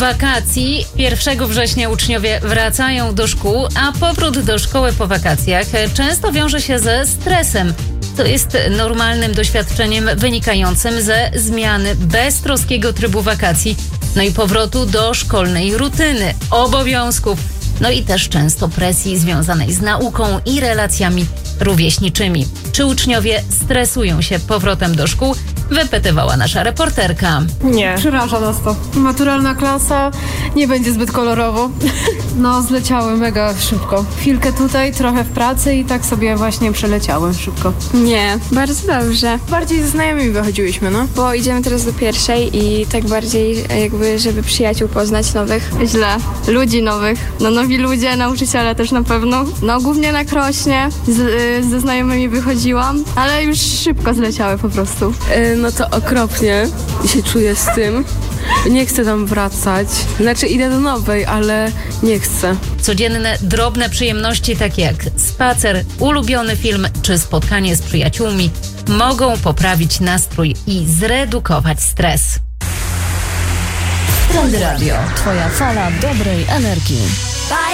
Wakacji 1 września uczniowie wracają do szkół, a powrót do szkoły po wakacjach często wiąże się ze stresem. To jest normalnym doświadczeniem wynikającym ze zmiany beztroskiego trybu wakacji, no i powrotu do szkolnej rutyny, obowiązków, no i też często presji związanej z nauką i relacjami rówieśniczymi. Czy uczniowie stresują się powrotem do szkół? Wypytywała nasza reporterka. Nie. Przeraża nas to. Maturalna klasa nie będzie zbyt kolorowo. No, zleciały mega szybko. Chwilkę tutaj, trochę w pracy i tak sobie właśnie przeleciały szybko. Nie, bardzo dobrze. Bardziej ze znajomymi wychodziłyśmy, no. Bo idziemy teraz do pierwszej i tak bardziej jakby, żeby przyjaciół poznać nowych. Źle. Ludzi nowych. No nowi ludzie, nauczyciele też na pewno. No głównie na Krośnie ze znajomymi wychodziłam, ale już szybko zleciały po prostu. No to okropnie się czuję z tym. Nie chcę tam wracać. Znaczy idę do nowej, ale nie chcę. Codzienne, drobne przyjemności takie jak spacer, ulubiony film czy spotkanie z przyjaciółmi mogą poprawić nastrój i zredukować stres. Prąd Radio. Twoja fala dobrej energii.